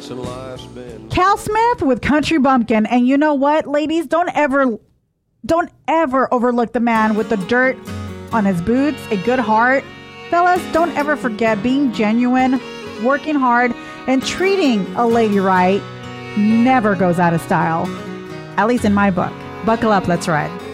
Cal Smith with Country Bumpkin. And you know what, ladies? Don't ever overlook the man with the dirt on his boots, a good heart. Fellas, don't ever forget being genuine, working hard, and treating a lady right never goes out of style. At least in my book. Buckle up, let's ride.